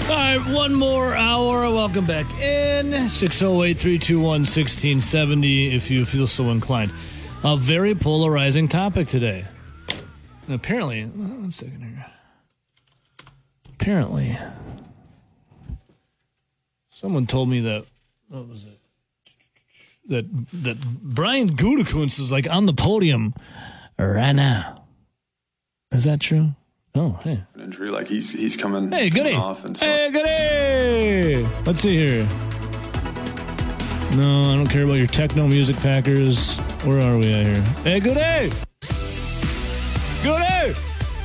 All right, one more hour. Welcome back in. 608-321-1670 if you feel so inclined. A very polarizing topic today. And apparently, one second here. Apparently, someone told me that, what was it? That Brian Gutekunst is like on the podium right now. Is that true? Oh, hey. An injury, like he's coming, coming off and stuff. Hey, Goody! Let's see here. No, I don't care about your techno music packers. Where are we at here? Hey, Goody! Goody!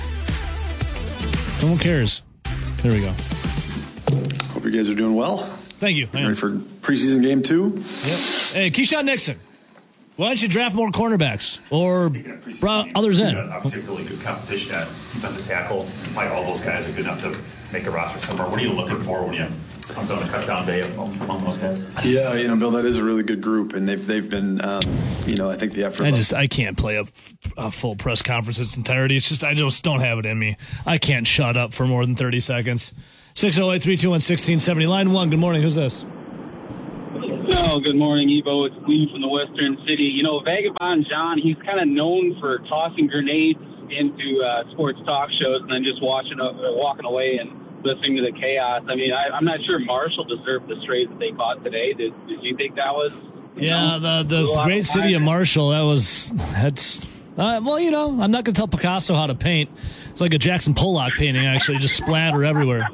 No one cares. There we go. Hope you guys are doing well. Thank you. Ready for preseason game 2? Yep. Hey, Keyshawn Nixon. Why don't you draft more cornerbacks or others in? Obviously, really good competition at defensive tackle. Like all those guys are good enough to make a roster somewhere. What are you looking for when you comes on a touchdown day among those guys? Yeah, Bill, that is a really good group, and they've been, I think the effort. I can't play a full press conference in its entirety. It's just I just don't have it in me. I can't shut up for more than 30 seconds. 608-321-1670. Line 1. Good morning. Who's this? No, good morning, Evo. It's Lee from the Western City. Vagabond John, he's kind of known for tossing grenades into sports talk shows and then just walking away and listening to the chaos. I mean, I'm not sure Marshall deserved the strays that they caught today. Did you think that was? The great city of Marshall. That's. I'm not going to tell Picasso how to paint. It's like a Jackson Pollock painting, actually, just splatter everywhere.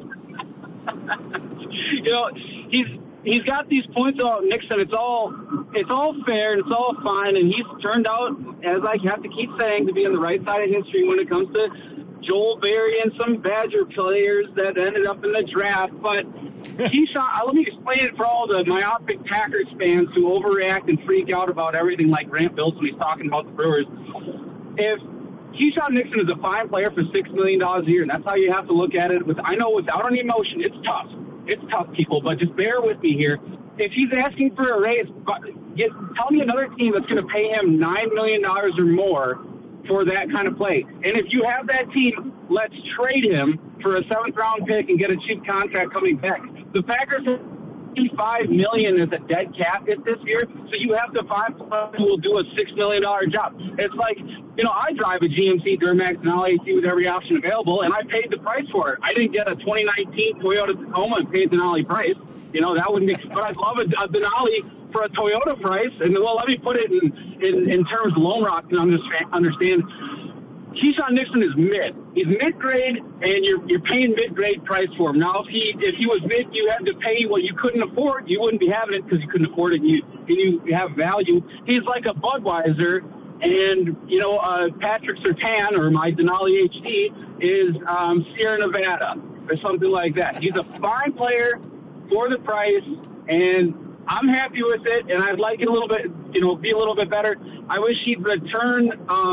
He's got these points about Nixon. It's all fair and it's all fine, and he's turned out, as I have to keep saying, to be on the right side of history when it comes to Joel Berry and some Badger players that ended up in the draft. But Keyshawn, let me explain it for all the myopic Packers fans who overreact and freak out about everything like Grant Bills when he's talking about the Brewers. If Keyshawn Nixon is a fine player for $6 million a year, and that's how you have to look at it. I know without any emotion, it's tough. It's tough, people, but just bear with me here. If he's asking for a raise, tell me another team that's going to pay him $9 million or more for that kind of play. And if you have that team, let's trade him for a 7th-round pick and get a cheap contract coming back. The Packers have $55 million as a dead cap hit this year, so you have to find someone who will do a $6 million job. It's like, I drive a GMC Duramax Denali AC with every option available, and I paid the price for it. I didn't get a 2019 Toyota Tacoma and paid the Denali price. That wouldn't be, but I'd love a Denali for a Toyota price. And, let me put it in terms of Lone Rock to understand. Keyshawn Nixon is mid. He's mid-grade, and you're paying mid-grade price for him. Now, if he was mid, you had to pay what you couldn't afford. You wouldn't be having it because you couldn't afford it, and you have value. He's like a Budweiser, and Patrick Surtain or my Denali HD is Sierra Nevada or something like that. He's a fine player for the price, and I'm happy with it, and I'd like it a little bit, be a little bit better. I wish he'd return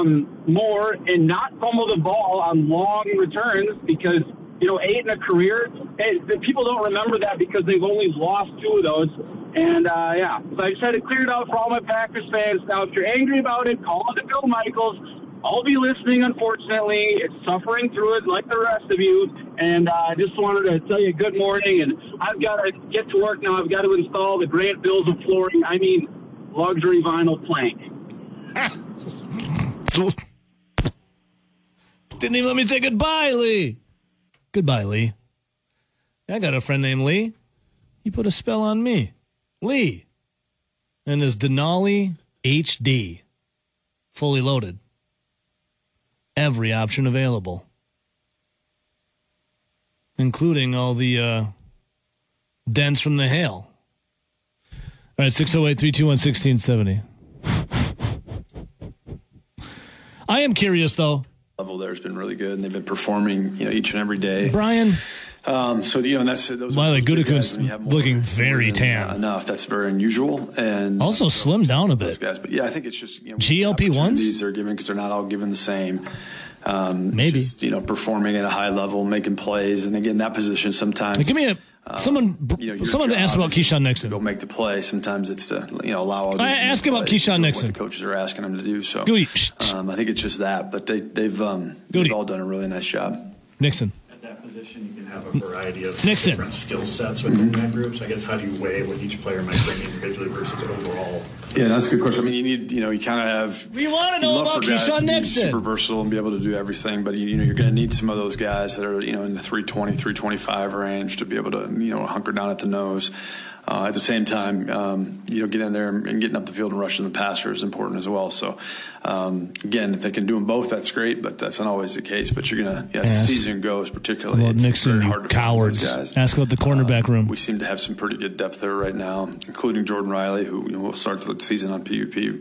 more and not fumble the ball on long returns because, 8 in a career, people don't remember that because they've only lost 2 of those. And, so I just had to clear it out for all my Packers fans. Now, if you're angry about it, call it to Bill Michaels. I'll be listening, unfortunately. It's suffering through it like the rest of you. And I just wanted to tell you good morning. And I've got to get to work now. I've got to install the Grant Bills of flooring. I mean, luxury vinyl plank. Didn't even let me say goodbye, Lee. Goodbye, Lee. I got a friend named Lee. He put a spell on me. Lee. And his Denali HD. Fully loaded. Every option available. Including all the dents from the hail. All right, 608-321-1670. I am curious, though. Level there has been really good, and they've been performing, each and every day. Those and that's those. Wiley Gutekunst looking very tan. Enough. That's very unusual, and also slimmed down a bit. Guys, but yeah, I think it's just GLP-1s they're given because they're not all given the same. Maybe just, performing at a high level, making plays, and again, that position sometimes. Give me someone asked about Keyshawn Nixon. Go make the play. Sometimes it's to allow others. I ask about Keyshawn Nixon. What the coaches are asking them to do. So I think it's just that, but they've all done a really nice job. Nixon. At that position, you can have a variety of Nixon. different skill sets within that group. So I guess how do you weigh what each player might bring individually versus overall? Yeah, that's a good question. I mean, you need, you kind of have. We want to know love about for guys Keyshawn to be Nixon. super versatile and be able to do everything, but you're going to need some of those guys that are in the 320, 325 range to be able to hunker down at the nose. At the same time, get in there and getting up the field and rushing the passer is important as well. So, again, if they can do them both, that's great, but that's not always the case. But you're going to, as the season goes, particularly, well, it's Nixon, very hard to cowards. find those guys. Ask about the cornerback room. We seem to have some pretty good depth there right now, including Jordan Riley, who will start the season on PUP.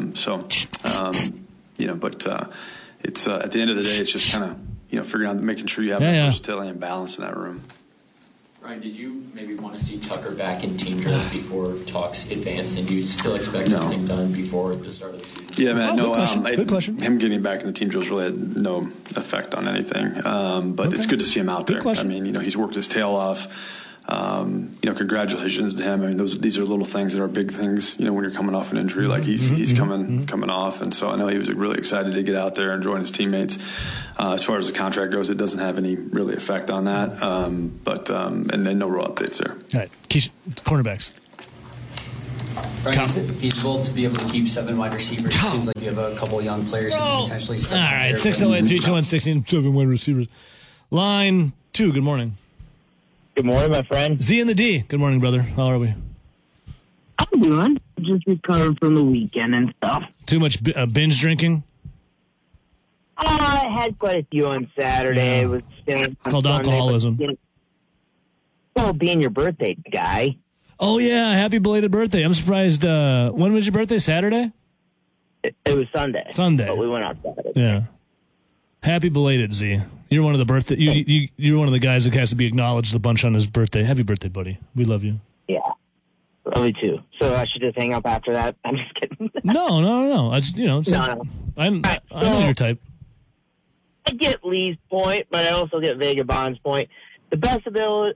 But it's at the end of the day, it's just kind of figuring out, making sure you have versatility and balance in that room. Ryan, did you maybe want to see Tucker back in team drills before talks advanced, and do you still expect something done before the start of the season? Yeah, man, Good question. Him getting back in the team drills really had no effect on anything, but it's good to see him out there. Question. I mean, he's worked his tail off. Congratulations to him. I mean, these are little things that are big things. When you're coming off an injury, like he's coming off, and so I know he was really excited to get out there and join his teammates. As far as the contract goes, it doesn't have any really effect on that. And then no real updates there. All right, cornerbacks. Right, is it feasible to be able to keep 7 wide receivers? It seems like you have a couple young players who can potentially step All right, 608-321-16, 7 wide receivers. Line 2, good morning. Good morning, my friend. Z and the D. Good morning, brother. How are we? I'm doing. Just recovering from the weekend and stuff. Too much binge drinking? I had quite a few on Saturday. It was called alcoholism. Well, being your birthday guy. Oh, yeah. Happy belated birthday. I'm surprised. When was your birthday? Saturday? It was Sunday. But we went out Saturday. Yeah. Happy belated, Z. You're one of the birthday. You're one of the guys that has to be acknowledged a bunch on his birthday. Happy birthday, buddy. We love you. Yeah. Love you too. So I should just hang up after that. I'm just kidding. No. I just, No. I know your type. I get Lee's point, but I also get Vagabond's point. The best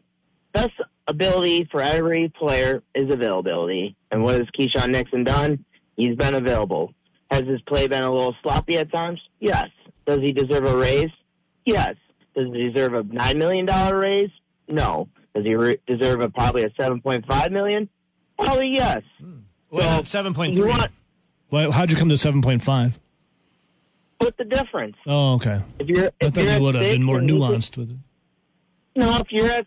ability for every player is availability. And what has Keyshawn Nixon done? He's been available. Has his play been a little sloppy at times? Yes. Does he deserve a raise? Yes. Does he deserve a $9 million raise? No. Does he deserve probably a $7.5 million? Probably yes. Well, 7.3. How'd you come to 7.5? What's the difference? Oh, okay. I thought you would have been more nuanced with it. No,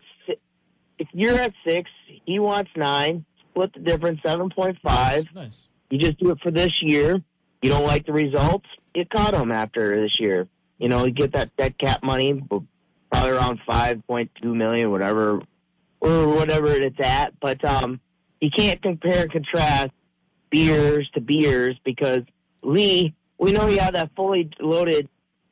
if you're at 6, he wants 9. Split the difference, 7.5. Nice. You just do it for this year. You don't like the results, you cut him after this year. You get that dead cap money, probably around $5.2 million, whatever it's at. But you can't compare and contrast beers to beers because Lee, we know you have that fully loaded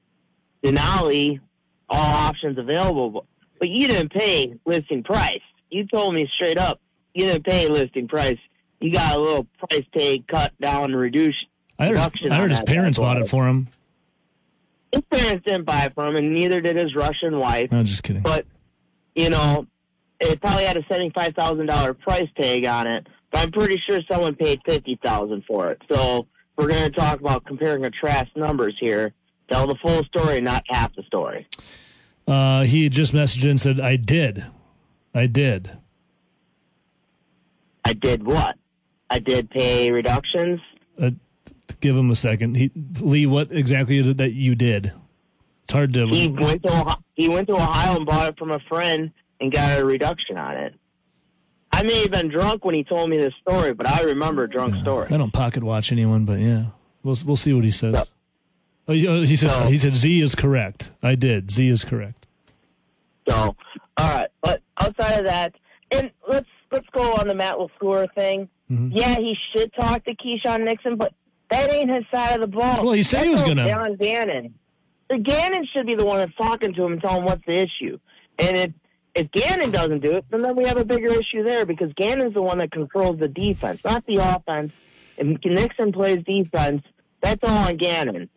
Denali, all options available, but you didn't pay listing price. You told me straight up you didn't pay listing price. You got a little price tag cut down, reduction. I heard his parents bought it for him. His parents didn't buy it for him, and neither did his Russian wife. I'm just kidding. But, it probably had a $75,000 price tag on it, but I'm pretty sure someone paid $50,000 for it. So we're going to talk about comparing and contrast numbers here. Tell the full story, not half the story. He just messaged and said, I did. I did what? I did pay reductions. Give him a second. Lee, what exactly is it that you did? It's hard to... He went to Ohio and bought it from a friend and got a reduction on it. I may have been drunk when he told me this story, but I remember a drunk story. I don't pocket watch anyone, but yeah. We'll see what he says. So, he said Z is correct. I did. Z is correct. So, all right. But outside of that, and let's go on the Matt LaFleur thing. Mm-hmm. Yeah, he should talk to Keyshawn Nixon, but that ain't his side of the ball. Well, he said he was going to. John Gannon. Gannon should be the one that's talking to him and telling him what's the issue. And if Gannon doesn't do it, then we have a bigger issue there because Gannon's the one that controls the defense, not the offense. If Nixon plays defense, that's all on Gannon.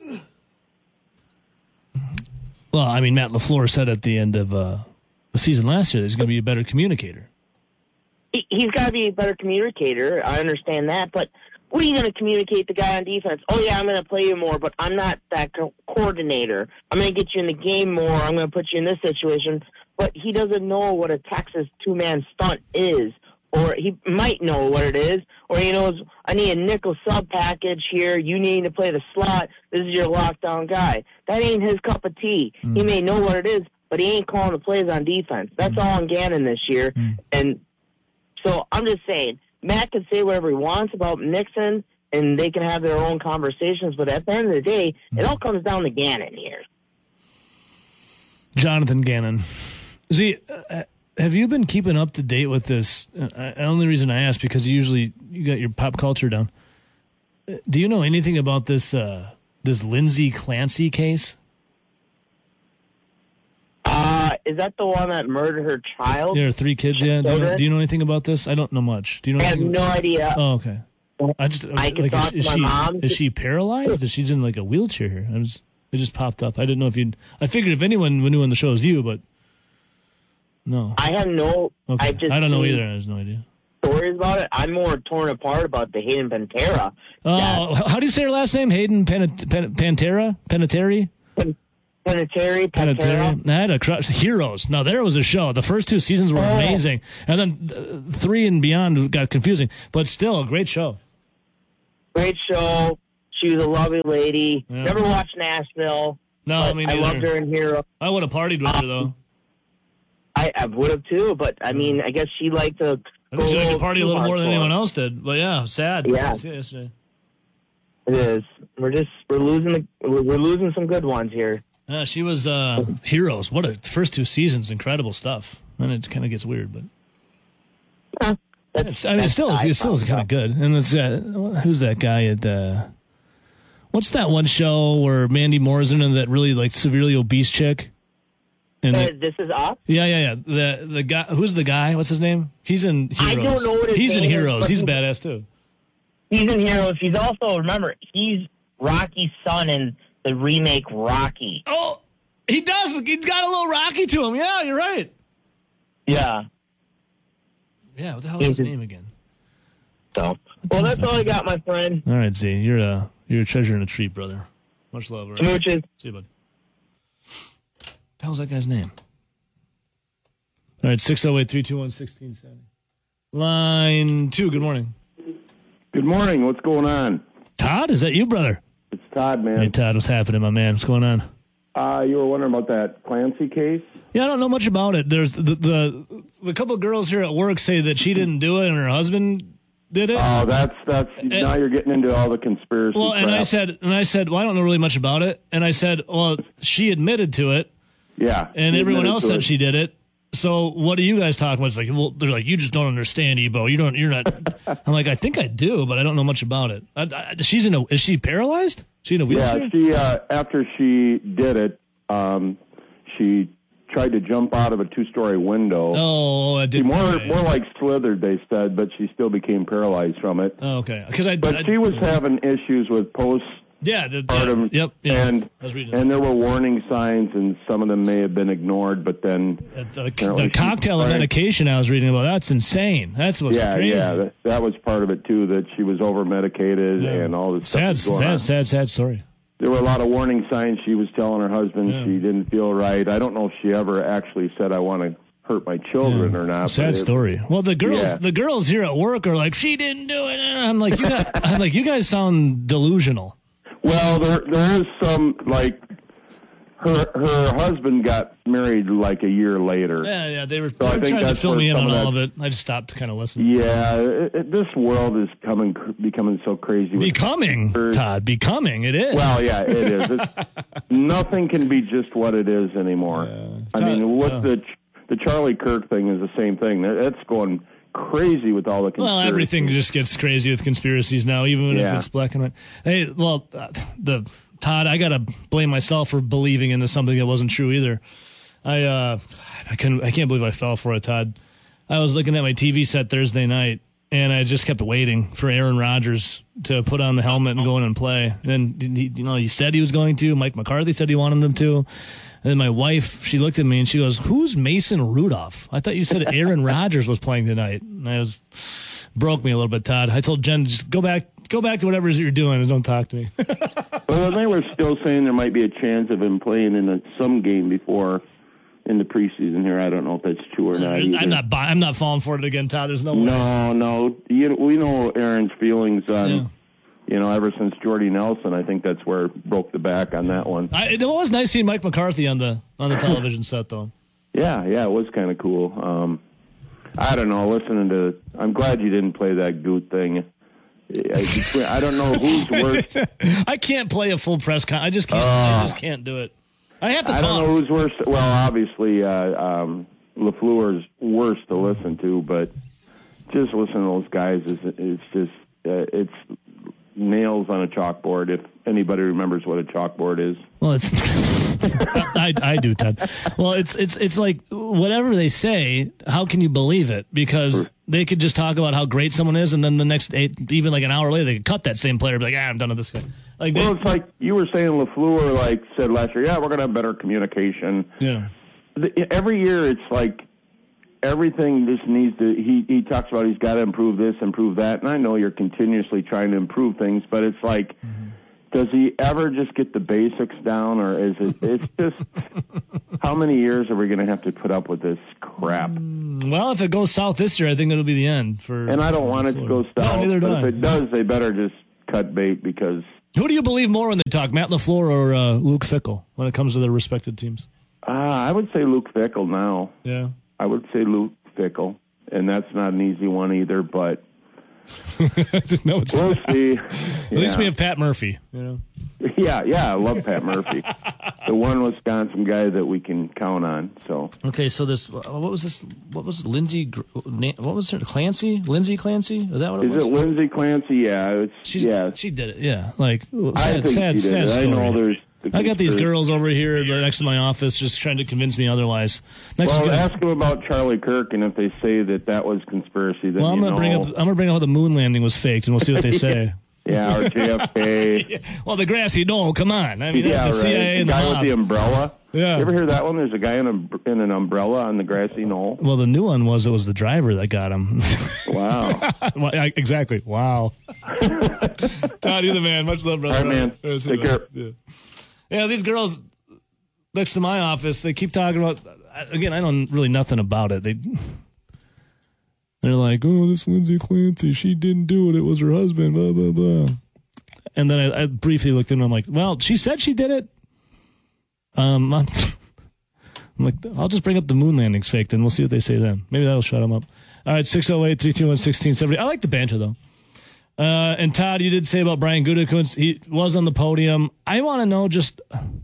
Well, I mean, Matt LaFleur said at the end of the season last year that he's going to be a better communicator. He's got to be a better communicator. I understand that, but what are you going to communicate the guy on defense? Oh, yeah, I'm going to play you more, but I'm not that coordinator. I'm going to get you in the game more. I'm going to put you in this situation. but he doesn't know what a Texas two-man stunt is, or he might know what it is, or he knows, I need a nickel sub package here, you need to play the slot, this is your lockdown guy. That ain't his cup of tea. He may know what it is, but he ain't calling the plays on defense. That's all on Gannon this year. And so I'm just saying, Matt can say whatever he wants about Nixon, and they can have their own conversations, but at the end of the day, it all comes down to Gannon here. Jonathan Gannon. See, have you been keeping up to date with this? The only reason I ask, because usually you got your pop culture down. Do you know anything about this this Lindsay Clancy case? Is that the one that murdered her child? There are 3 kids, yeah. Do you know anything about this? I don't know much. Do you know? I have no idea. Oh, okay. I can talk to my mom. Is she paralyzed? Is she in like a wheelchair? It just popped up. I didn't know if you'd. I figured if anyone knew on the show, it was you, but no. I have no. Okay. I don't know either. I have no idea. Stories about it. I'm more torn apart about the Hayden Panettiere. Oh, how do you say her last name? Hayden Panettiere? Panettiere? Panettiere. I had a crush. Heroes. Now, there was a show. The first 2 seasons were amazing. And then 3 and beyond got confusing. But still, a great show. Great show. She was a lovely lady. Yeah. Never watched Nashville. No, I mean, I loved her in Hero. I would have partied with her, though. I would have, too. But, I mean, I guess she liked to I think she liked to party a little more than anyone else did. But, yeah, sad. Yeah. Yesterday. It is. We're losing some good ones here. Yeah, she was Heroes. What a first 2 seasons, incredible stuff. Then it kind of gets weird, but it still is kind of good. And it's, who's that guy at what's that one show where Mandy Moore's in that really like severely obese chick? And This Is Us? Yeah. The guy, who's the guy? What's his name? He's in Heroes. I don't know what his He's name in Heroes. is, He's badass too. He's in Heroes. He's also, remember, he's Rocky's son in the remake Rocky. Oh, he does. He's got a little Rocky to him. Yeah, you're right. Yeah. Yeah, what the hell is his name again? So, well, that's all I got, my friend. All right, Z, you're a treasure and a treat, brother. Much love. Right? Smooches. See you, bud. What the hell's that guy's name? All right, 608-321-1670. Line 2, good morning. Good morning. What's going on? Todd, is that you, brother? It's Todd, man. Hey, Todd, what's happening, my man? What's going on? You were wondering about that Clancy case? Yeah, I don't know much about it. There's the couple of girls here at work say that she didn't do it and her husband did it. Oh, that's now you're getting into all the conspiracy. Well, crap. and I said, well, I don't know really much about it. And I said, well, she admitted to it. Yeah. And everyone else said she did it. So what are you guys talking about? It's like, well, they're like, you just don't understand, Ebo. You're not. I'm like, I think I do, but I don't know much about it. Is she paralyzed? Is she in a wheelchair? Yeah, she after she did it, she tried to jump out of a 2-story window. Oh, I did. More like slithered, they said, but she still became paralyzed from it. Oh, okay. But she was having issues with postpartum. Yep. And there were warning signs, and some of them may have been ignored. But then the cocktail of medication I was reading about—that's insane. That's what's crazy. Yeah, that was part of it too. That she was over medicated and all this stuff. Sad story. There were a lot of warning signs. She was telling her husband she didn't feel right. I don't know if she ever actually said, "I want to hurt my children" or not. Sad story. Well, the girls here at work are like, "She didn't do it." And I'm like, you guys sound delusional. Well, there is some, like, her husband got married like a year later. Yeah, they were trying to fill me in on all of it. I just stopped to kind of listen. Yeah, this world is becoming so crazy. Todd, it is. Well, yeah, it is. Nothing can be just what it is anymore. Yeah. The Charlie Kirk thing is the same thing. It's going crazy with all the conspiracies. Well, everything just gets crazy with conspiracies now, even if it's black and white. Hey, well, Todd, I gotta blame myself for believing into something that wasn't true either. I can't believe I fell for it, Todd. I was looking at my TV set Thursday night, and I just kept waiting for Aaron Rodgers to put on the helmet and go in and play. And he said he was going to. Mike McCarthy said he wanted him to. And then my wife, she looked at me and she goes, "Who's Mason Rudolph? I thought you said Aaron Rodgers was playing tonight." And broke me a little bit, Todd. I told Jen, just go back to whatever it is you're doing and don't talk to me. Well, they were still saying there might be a chance of him playing in some game before in the preseason here. I don't know if that's true or not. I'm not falling for it again, Todd. There's no way. No. We know Aaron's feelings on, ever since Jordy Nelson. I think that's where it broke the back on that one. It was nice seeing Mike McCarthy on the television set, though. Yeah, it was kind of cool. I don't know. I'm glad you didn't play that Goot thing. I don't know who's worse. I can't play a full press con. I just can't. I just can't do it. I have to talk. I don't know who's worse. Well, obviously, LaFleur's worse to listen to, but just listen to those guys. It's nails on a chalkboard. If anybody remembers what a chalkboard is. Well, it's I do, Todd. Well, it's like whatever they say. How can you believe it? Because they could just talk about how great someone is, and then the next even like an hour later, they could cut that same player. And be like, I'm done with this guy. It's like you were saying. LaFleur said last year, we're going to have better communication. Yeah. Every year, it's like everything just needs to. He talks about he's got to improve this, improve that, and I know you're continuously trying to improve things, but it's like. Mm-hmm. Does he ever just get the basics down, or is it? It's just how many years are we going to have to put up with this crap? Well, if it goes south this year, I think it'll be the end for. And I don't want it to go south. No, neither do but I. if it does, they better just cut bait because. Who do you believe more when they talk, Matt LaFleur or Luke Fickell, when it comes to their respective teams? I would say Luke Fickell now. Yeah, I would say Luke Fickell, and that's not an easy one either, but. No, it's we'll not. see. At least we have Pat Murphy. Yeah, I love Pat Murphy, the one Wisconsin guy that we can count on. So okay, so this what was this? What was it, Lindsay? What was her Clancy? Lindsay Clancy? Is that what it was? Is it Lindsay Clancy? Yeah, she did it. Yeah, like sad story. I know there's. I got these girls over here next to my office just trying to convince me otherwise. Ask them about Charlie Kirk, and if they say that was conspiracy, then I'm going to bring up how the moon landing was faked, and we'll see what they say. Yeah, or JFK. Yeah. Well, the grassy knoll. Come on, I mean, that's the CIA and the guy mob. with the umbrella. Yeah, you ever hear that one? There's a guy in an umbrella on the grassy knoll. Well, the new one was it was the driver that got him. Wow. Well, exactly. Wow. Todd, you're the man. Much love, brother. All right, man. Take care. Yeah, these girls next to my office, they keep talking about, again, I know really nothing about it. They're like, oh, this Lindsay Clancy, she didn't do it. It was her husband, blah, blah, blah. And then I briefly looked at them. I'm like, well, she said she did it. I'm like, I'll just bring up the moon landing's faked, and we'll see what they say then. Maybe that'll shut them up. All right, 608-321-1670. I like the banter, though. And Todd, you did say about Brian Gutekunst, he was on the podium. I want to know just,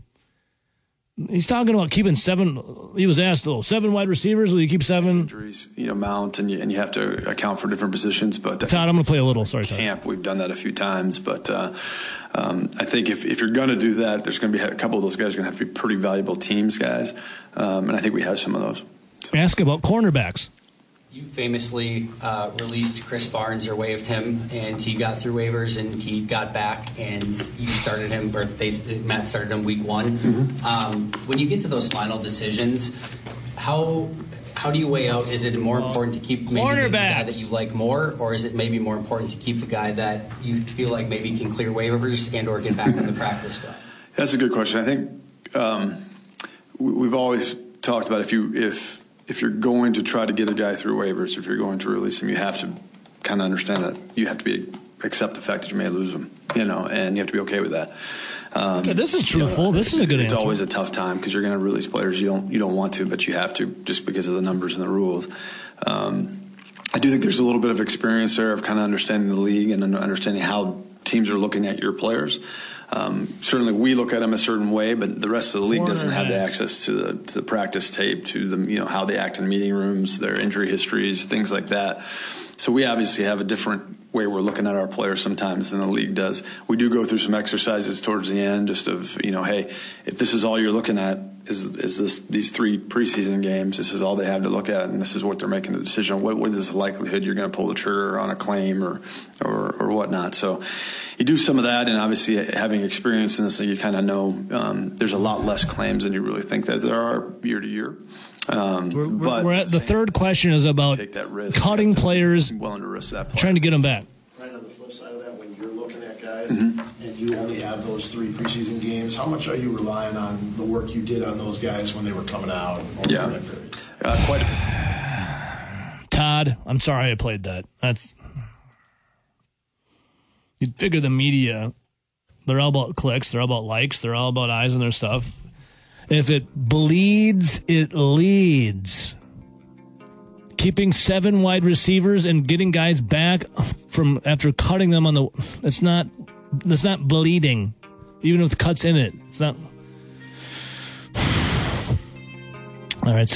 he's talking about keeping 7, he was asked, 7 wide receivers, will you keep 7? Injuries, mount, and you have to account for different positions. But Todd, I'm going to play a little, sorry, camp, we've done that a few times, but I think if you're going to do that, there's going to be a couple of those guys are going to have to be pretty valuable teams guys, and I think we have some of those. So. Ask about cornerbacks. You famously released Chris Barnes or waived him, and he got through waivers and he got back, and you started him, or Matt started him week 1. Mm-hmm. When you get to those final decisions, how do you weigh out? Is it more important to keep maybe the guy that you like more, or is it maybe more important to keep the guy that you feel like maybe can clear waivers and or get back on the practice squad? That's a good question. I think we've always talked about if you're going to try to get a guy through waivers, if you're going to release him, you have to kind of understand that you have to accept the fact that you may lose him, and you have to be okay with that. Okay, this is truthful. This is a good answer. It's always a tough time because you're going to release players you don't want to, but you have to just because of the numbers and the rules. I do think there's a little bit of experience there of kind of understanding the league and understanding how teams are looking at your players. Certainly we look at them a certain way, but the rest of the league doesn't have the access to the practice tape, to the how they act in meeting rooms, their injury histories, things like that. So we obviously have a different way we're looking at our players sometimes than the league does. We do go through some exercises towards the end, just of hey, if this is all you're looking at is these 3 preseason games, this is all they have to look at, and this is what they're making the decision on. What is the likelihood you're going to pull the trigger on a claim or whatnot? So you do some of that, and obviously having experience in this thing, you kind of know there's a lot less claims than you really think that there are year to year. We're at the third question is about cutting players, willing to risk that trying to get them back. Right on the flip side of that, when you're looking at guys, with, and you only have those 3 preseason games, how much are you relying on the work you did on those guys when they were coming out? Yeah, quite. Todd, I'm sorry I played that. You'd figure the media, they're all about clicks, they're all about likes, they're all about eyes on their stuff. If it bleeds, it leads. Keeping 7 wide receivers and getting guys back from after cutting them on that's not bleeding, even with cuts in it. It's not. All right,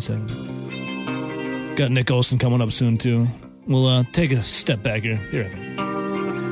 608-321-1670. Got Nick Olson coming up soon too. We'll take a step back here. Here I go.